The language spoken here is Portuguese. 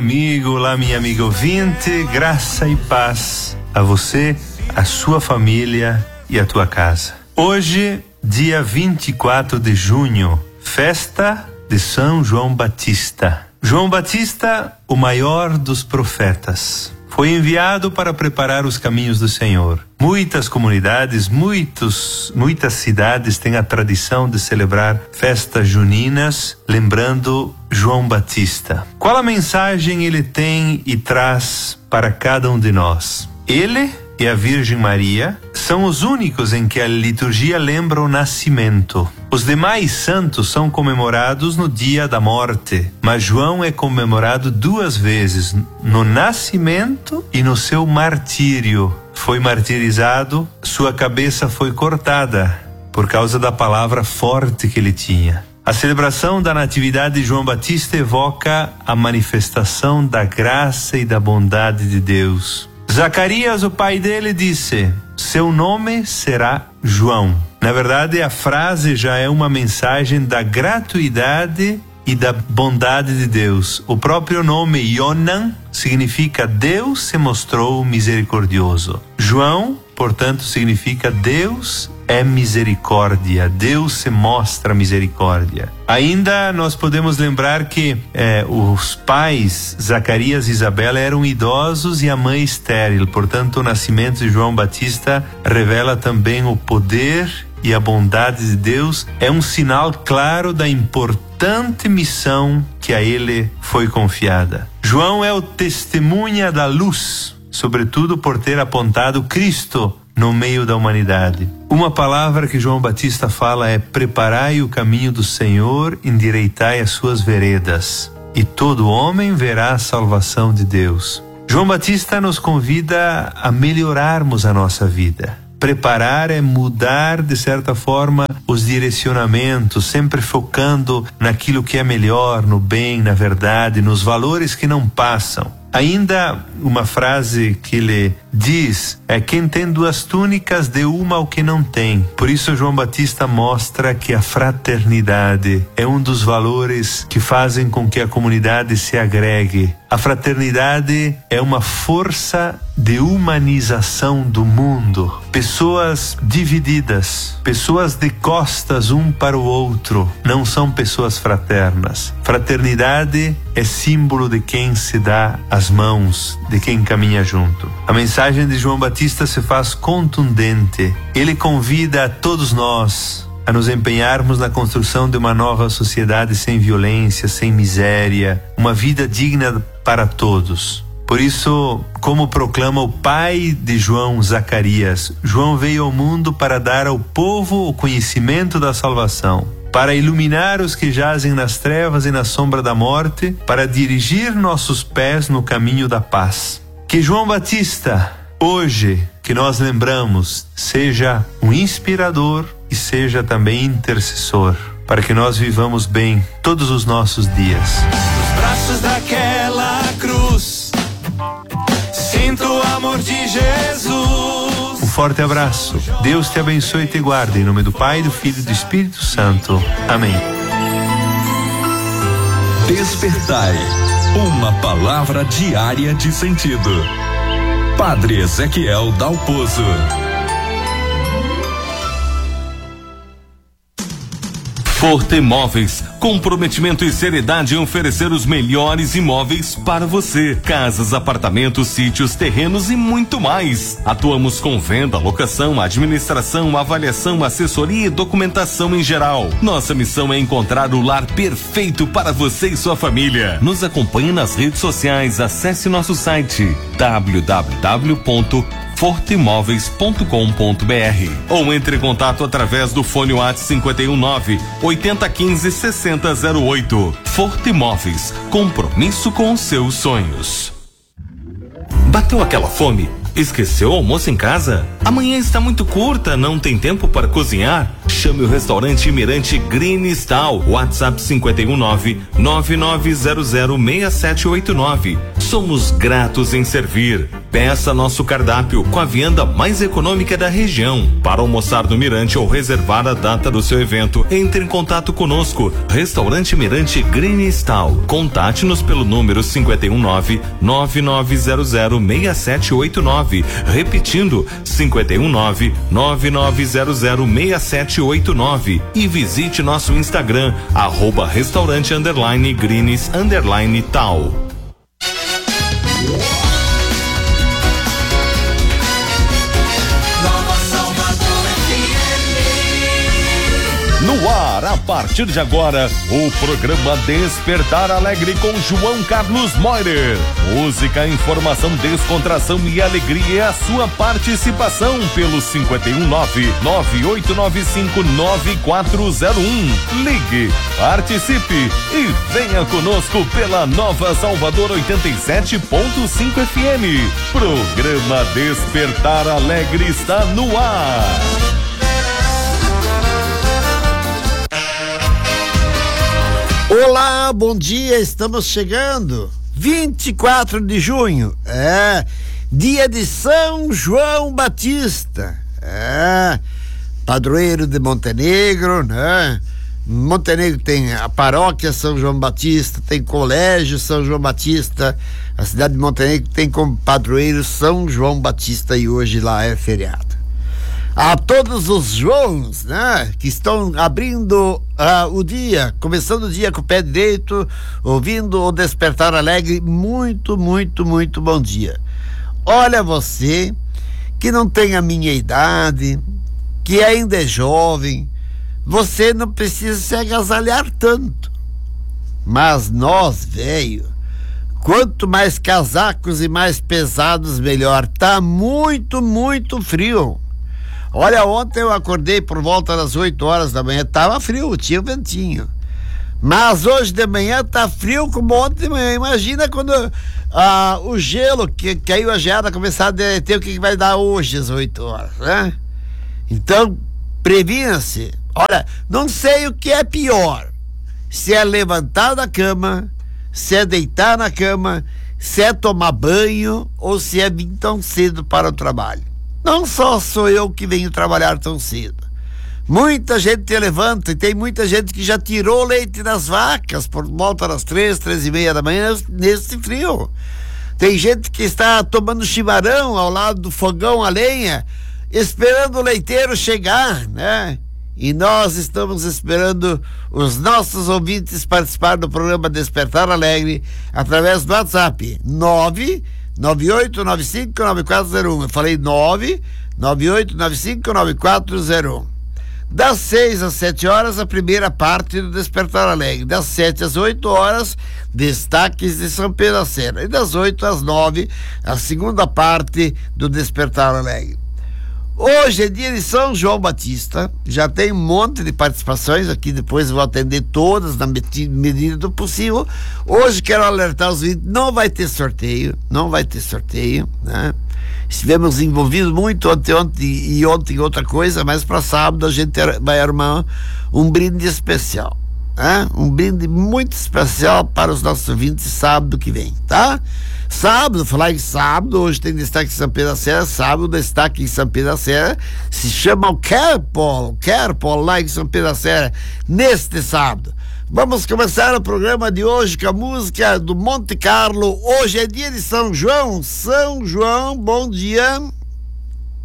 Amigo, olá minha amiga ouvinte, graça e paz a você, a sua família e a tua casa. Hoje, dia 24 de junho, festa de São João Batista. João Batista, o maior dos profetas, foi enviado para preparar os caminhos do Senhor. Muitas comunidades, muitas cidades têm a tradição de celebrar festas juninas, lembrando João Batista. Qual a mensagem ele tem e traz para cada um de nós? Ele e a Virgem Maria são os únicos em que a liturgia lembra o nascimento. Os demais santos são comemorados no dia da morte, mas João é comemorado 2 vezes, no nascimento e no seu martírio. Foi martirizado, sua cabeça foi cortada por causa da palavra forte que ele tinha. A celebração da natividade de João Batista evoca a manifestação da graça e da bondade de Deus. Zacarias, o pai dele, disse: seu nome será João. Na verdade, a frase já é uma mensagem da gratuidade e da bondade de Deus. O próprio nome Yonan significa Deus se mostrou misericordioso. João, portanto, significa Deus é misericórdia, Deus se mostra misericórdia. Ainda nós podemos lembrar que os pais, Zacarias e Isabela, eram idosos e a mãe estéril. Portanto, o nascimento de João Batista revela também o poder e a bondade de Deus. É um sinal claro da importante missão que a ele foi confiada. João é o testemunha da luz, sobretudo por ter apontado Cristo no meio da humanidade. Uma palavra que João Batista fala é: preparai o caminho do Senhor, endireitai as suas veredas, e todo homem verá a salvação de Deus. João Batista nos convida a melhorarmos a nossa vida. Preparar é mudar, de certa forma, os direcionamentos, sempre focando naquilo que é melhor, no bem, na verdade, nos valores que não passam. Ainda uma frase que ele diz é: quem tem 2 túnicas, dê uma ao que não tem. Por isso João Batista mostra que a fraternidade é um dos valores que fazem com que a comunidade se agregue. A fraternidade é uma força de humanização do mundo. Pessoas divididas, pessoas de costas um para o outro, não são pessoas fraternas. Fraternidade é símbolo de quem se dá as mãos, de quem caminha junto. A mensagem de João Batista se faz contundente. Ele convida a todos nós a nos empenharmos na construção de uma nova sociedade sem violência, sem miséria, uma vida digna para todos. Por isso, como proclama o pai de João, Zacarias, João veio ao mundo para dar ao povo o conhecimento da salvação, para iluminar os que jazem nas trevas e na sombra da morte, para dirigir nossos pés no caminho da paz. Que João Batista, hoje que nós lembramos, seja um inspirador e seja também intercessor, para que nós vivamos bem todos os nossos dias. Nos braços daquela cruz, sinto o amor de Jesus. Um forte abraço. Deus te abençoe e te guarde. Em nome do Pai, do Filho e do Espírito Santo. Amém. Despertai. Uma palavra diária de sentido. Padre Ezequiel Dalpozo. Forte Imóveis, comprometimento e seriedade em oferecer os melhores imóveis para você. Casas, apartamentos, sítios, terrenos e muito mais. Atuamos com venda, locação, administração, avaliação, assessoria e documentação em geral. Nossa missão é encontrar o lar perfeito para você e sua família. Nos acompanhe nas redes sociais, acesse nosso site www.forteimóveis.com.br ou entre em contato através do fone WhatsApp 519-8015-6008. Forte Imóveis, compromisso com os seus sonhos. Bateu aquela fome? Esqueceu o almoço em casa? Amanhã está muito curta, não tem tempo para cozinhar? Chame o restaurante Mirante Green Stal. WhatsApp 519-9900-6789. Somos gratos em servir. Peça nosso cardápio com a vianda mais econômica da região. Para almoçar no Mirante ou reservar a data do seu evento, entre em contato conosco. Restaurante Mirante Green Stal. Contate-nos pelo número 519-9900-6789. Repetindo, 519-9900-6789. E visite nosso Instagram, @restaurante_greens_tal. No ar, a partir de agora, o programa Despertar Alegre com João Carlos Moirer. Música, informação, descontração e alegria é a sua participação pelo 519-9895-9401. Ligue, participe e venha conosco pela Nova Salvador 87.5 FM. Programa Despertar Alegre está no ar. Olá, bom dia, estamos chegando, 24 de junho, dia de São João Batista, padroeiro de Montenegro, né? Montenegro tem a paróquia São João Batista, tem colégio São João Batista, a cidade de Montenegro tem como padroeiro São João Batista e hoje lá é feriado. A todos os Joãos, né, que estão abrindo o dia, começando o dia com o pé direito, ouvindo o Despertar Alegre, muito, muito, muito bom dia. Olha, você que não tem a minha idade, que ainda é jovem, você não precisa se agasalhar tanto. Mas nós, velho, quanto mais casacos e mais pesados, melhor. Tá muito, muito frio. Olha, ontem eu acordei por volta das 8 horas da manhã, tava frio, tinha ventinho. Mas hoje de manhã tá frio como ontem de manhã. Imagina quando o gelo, que caiu a geada, começar a derreter, o que vai dar hoje às 8 horas, né? Então, previna-se. Olha, não sei o que é pior, se é levantar da cama, se é deitar na cama, se é tomar banho ou se é vir tão cedo para o trabalho. Não só sou eu que venho trabalhar tão cedo. Muita gente te levanta e tem muita gente que já tirou leite das vacas por volta das 3h30 da manhã nesse frio. Tem gente que está tomando chimarrão ao lado do fogão a lenha, esperando o leiteiro chegar, né? E nós estamos esperando os nossos ouvintes participar do programa Despertar Alegre através do WhatsApp 998959401. Eu falei 998959401. Das 6 às 7 horas, a primeira parte do Despertar Alegre. Das 7 às 8 horas, destaques de São Pedro da Serra. E das 8 às 9, a segunda parte do Despertar Alegre. Hoje é dia de São João Batista, já tem um monte de participações aqui, depois eu vou atender todas na medida do possível. Hoje quero alertar os ouvintes, não vai ter sorteio, né? Estivemos envolvidos muito ontem outra coisa, mas para sábado a gente vai arrumar um brinde especial, né? Um brinde muito especial para os nossos ouvintes sábado que vem, tá? Sábado, falar em sábado, hoje tem destaque em São Pedro da Serra. Sábado, destaque em São Pedro da Serra se chama o Kerpol lá em São Pedro da Serra, neste sábado. Vamos começar o programa de hoje com a música do Monte Carlo. Hoje é dia de São João. São João, bom dia.